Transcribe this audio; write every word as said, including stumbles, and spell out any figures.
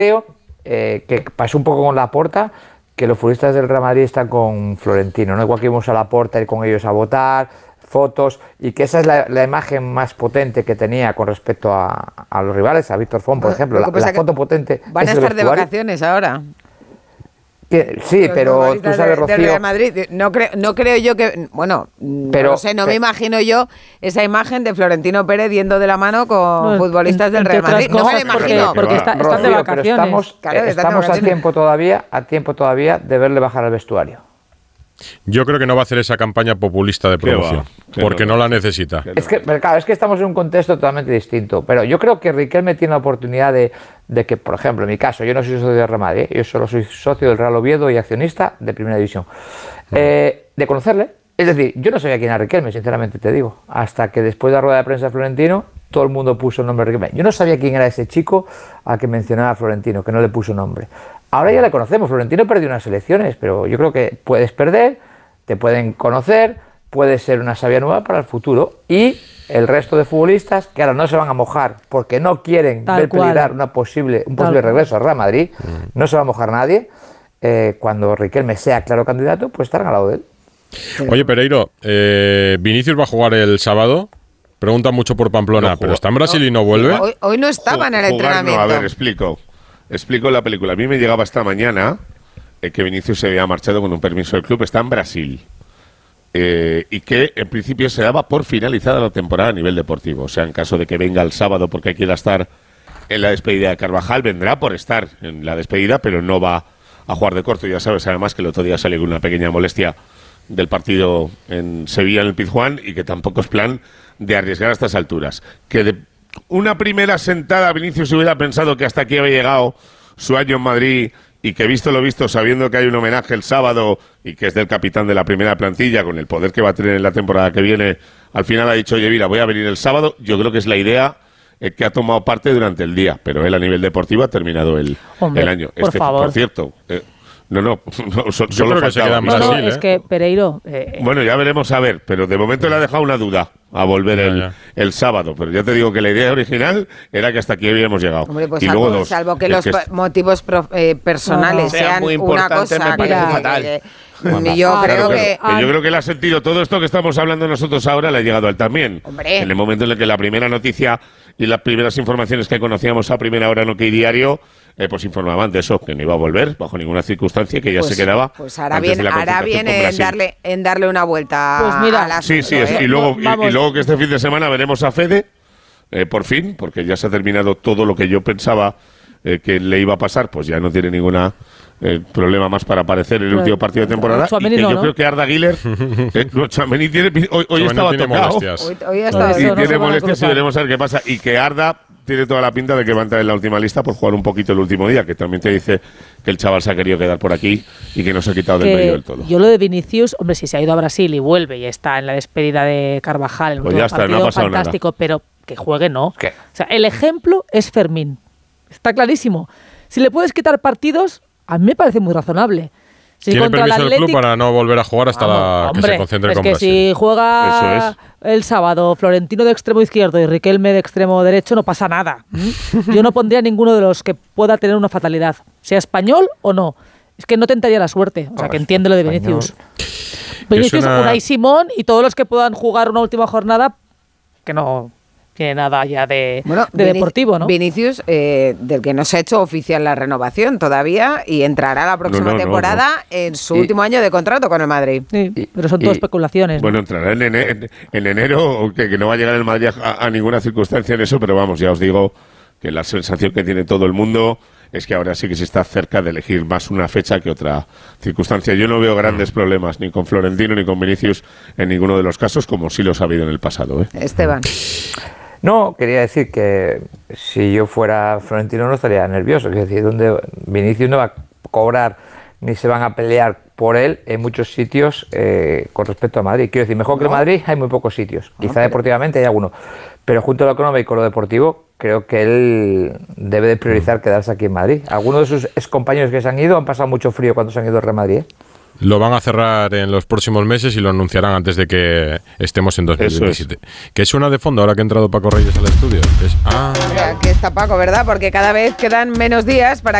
creo eh, que pasó un poco con Laporta, que los futbolistas del Real Madrid están con Florentino, ¿no? Igual que íbamos a Laporta, ir con ellos a votar, fotos, y que esa es la, la imagen más potente que tenía con respecto a, a los rivales, a Víctor Font, por ejemplo, la, la foto potente. Van a estar de vacaciones ahora. Que, sí, pero tú sabes, Rocío... De Real Madrid. No, creo, no creo yo que... Bueno, pero, no sé, no pero, me imagino yo esa imagen de Florentino Pérez yendo de la mano con no, futbolistas del Real Madrid. No me lo imagino. Porque, porque está, están Rocío, de vacaciones. Pero estamos, claro, eh, estamos a tiempo todavía, a tiempo todavía de verle bajar al vestuario. Yo creo que no va a hacer esa campaña populista de promoción, porque no la necesita. Es que, claro, es que estamos en un contexto totalmente distinto, pero yo creo que Riquelme tiene la oportunidad de, de que, por ejemplo, en mi caso, yo no soy socio del Real Madrid, yo solo soy socio del Real Oviedo y accionista de Primera División, eh, de conocerle. Es decir, yo no sabía quién era Riquelme, sinceramente te digo, hasta que después de la rueda de prensa de Florentino, todo el mundo puso el nombre de Riquelme. Yo no sabía quién era ese chico al que mencionaba Florentino, que no le puso nombre. Ahora ya le conocemos, Florentino perdió unas elecciones, pero yo creo que puedes perder, te pueden conocer, puede ser una savia nueva para el futuro. Y el resto de futbolistas que ahora no se van a mojar porque no quieren Tal ver peligrar una posible, un posible Tal regreso al Real Madrid, mm. no se va a mojar nadie, eh, cuando Riquelme sea claro candidato, pues estarán al lado de él. Oye, Pereiro, eh, ¿Vinicius va a jugar el sábado? Preguntan mucho por Pamplona, no pero está en Brasil no, y no vuelve. Hoy, hoy no estaba en el jugar, entrenamiento. No, a ver, explico. Explico la película. A mí me llegaba esta mañana eh, que Vinicius se había marchado con un permiso del club. Está en Brasil. Eh, y que en principio se daba por finalizada la temporada a nivel deportivo. O sea, en caso de que venga el sábado porque quiera estar en la despedida de Carvajal, vendrá por estar en la despedida, pero no va a jugar de corto. Ya sabes, además, que el otro día salió con una pequeña molestia del partido en Sevilla, en el Pizjuán, y que tampoco es plan de arriesgar a estas alturas. Que de una primera sentada Vinicius hubiera pensado que hasta aquí había llegado su año en Madrid y que, visto lo visto, sabiendo que hay un homenaje el sábado y que es del capitán de la primera plantilla, con el poder que va a tener en la temporada que viene, al final ha dicho, oye, mira, voy a venir el sábado. Yo creo que es la idea eh, que ha tomado parte durante el día, pero él a nivel deportivo ha terminado el, Hombre, el año. Por este, favor. Por cierto... Eh, No, no, no so, Yo solo creo que se queda en Brasil, no, ¿eh? es que Pereiro... Eh, bueno, ya veremos a ver, pero de momento le ha dejado una duda a volver ya, el, ya. el sábado, pero ya te digo que la idea original era que hasta aquí habíamos llegado. Hombre, pues y salvo, luego dos, salvo que los que es... motivos pro, eh, personales no, no. sean sea muy una cosa me parece que, fatal. Que, que, yo ah, creo claro, que... claro. Yo creo que él ha sentido todo esto que estamos hablando nosotros ahora, le ha llegado a él también. Hombre. En el momento en el que la primera noticia y las primeras informaciones que conocíamos a primera hora en OK Diario, eh, pues informaban de eso, que no iba a volver bajo ninguna circunstancia, que ya pues, se quedaba. Pues ahora viene, ahora viene en, darle, en darle una vuelta pues mira, a la Sí, sí, es, y, luego, y, y luego que este fin de semana veremos a Fede, eh, por fin, porque ya se ha terminado todo lo que yo pensaba eh, que le iba a pasar, pues ya no tiene ninguna... el problema más para aparecer en el último partido de temporada. Y que no, yo ¿no? creo que Arda Güler eh, no, Tchouaméni tiene hoy, hoy estaba tiene tocado molestias. Hoy, hoy está, y no, tiene no molestias y veremos a ver qué pasa. Y que Arda tiene toda la pinta de que va a entrar en la última lista por jugar un poquito el último día, que también te dice que el chaval se ha querido quedar por aquí y que no se ha quitado del medio del todo. Yo lo de Vinicius, hombre, si se ha ido a Brasil y vuelve y está en la despedida de Carvajal, el pues ya está, no ha pasado fantástico, nada. Pero que juegue no. ¿Qué? O sea, el ejemplo es Fermín. Está clarísimo. Si le puedes quitar partidos, a mí me parece muy razonable. Si Tiene contra permiso el del club para no volver a jugar hasta ah, la hombre, que se concentre es con que Brasil. Si juega Eso es. el sábado Florentino de extremo izquierdo y Riquelme de extremo derecho, no pasa nada. ¿Mm? Yo no pondría ninguno de los que pueda tener una fatalidad, sea español o no. Es que no tentaría la suerte. O sea, que entiende lo de Vinicius. Vinicius, una... Unai Simón y todos los que puedan jugar una última jornada, que no tiene nada ya de, bueno, de Vinic- deportivo, ¿no? Vinicius, eh, del que no se ha hecho oficial la renovación todavía y entrará la próxima No, no, temporada no, no. en su Y- último año de contrato con el Madrid. Sí, Y- pero son todas y- especulaciones. Bueno, ¿no? entrará en, ene- en, en enero, que, que no va a llegar el Madrid a, a ninguna circunstancia en eso, pero vamos, ya os digo que la sensación que tiene todo el mundo es que ahora sí que se está cerca de elegir más una fecha que otra circunstancia. Yo no veo grandes problemas ni con Florentino ni con Vinicius en ninguno de los casos, como sí los ha habido en el pasado, ¿eh? Esteban. No, quería decir que si yo fuera Florentino no estaría nervioso. Es decir, donde Vinicius no va a cobrar ni se van a pelear por él en muchos sitios eh, con respecto a Madrid. Quiero decir, mejor que el Madrid hay muy pocos sitios. Quizá pero... deportivamente hay alguno. Pero junto a lo económico y lo deportivo, creo que él debe de priorizar quedarse aquí en Madrid. Algunos de sus excompañeros que se han ido han pasado mucho frío cuando se han ido al Real Madrid, ¿eh? Lo van a cerrar en los próximos meses y lo anunciarán antes de que estemos en dos mil veintisiete. Es. ¿Qué suena de fondo ahora que ha entrado Paco Reyes al estudio? Es, ah. Aquí está Paco, ¿verdad? Porque cada vez quedan menos días para